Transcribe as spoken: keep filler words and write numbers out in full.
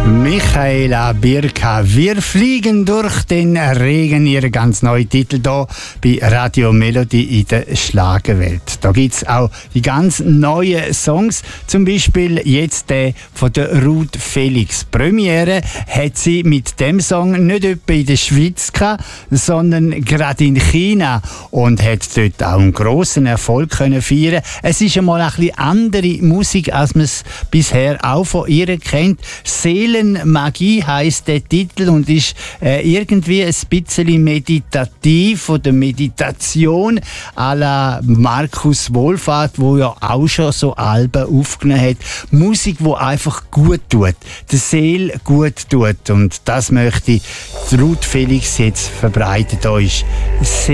Michaela Birka, wir fliegen durch den Regen, ihr ganz neuer Titel hier bei Radio Melody in der Schlagerwelt. Da gibt es auch die ganz neuen Songs, zum Beispiel jetzt der von der Ruth Felix. Premiere hat sie mit dem Song nicht etwa in der Schweiz gehabt, sondern gerade in China und hat dort auch einen grossen Erfolg können feiern. Es ist einmal ein bisschen andere Musik, als man es bisher auch von ihr kennt. Seelenmagie heisst der Titel und ist äh, irgendwie ein bisschen meditativ oder Meditation à la Markus Wohlfahrt, wo ja auch schon so Alben aufgenommen hat. Musik, die einfach gut tut, der Seele gut tut. Und das möchte Ruth Felix jetzt verbreiten. Da ist